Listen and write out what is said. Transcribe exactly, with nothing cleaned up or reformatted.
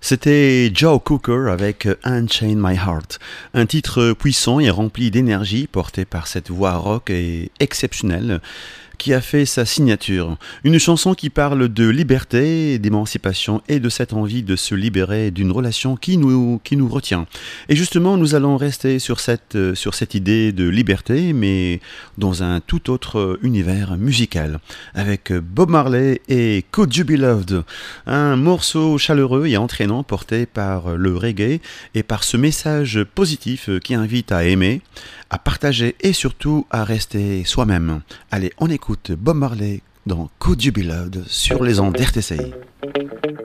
C'était Joe Cocker avec Unchain My Heart, un titre puissant et rempli d'énergie porté par cette voix rock et exceptionnelle qui a fait sa signature. Une chanson qui parle de liberté, d'émancipation et de cette envie de se libérer d'une relation qui nous, qui nous retient. Et justement, nous allons rester sur cette, sur cette idée de liberté, mais dans un tout autre univers musical, avec Bob Marley et Could You Be Loved, un morceau chaleureux et entraînant porté par le reggae et par ce message positif qui invite à aimer, à partager et surtout à rester soi-même. Allez, on écoute Bob Marley dans Could You Be Loved sur les ondes d'R T C I.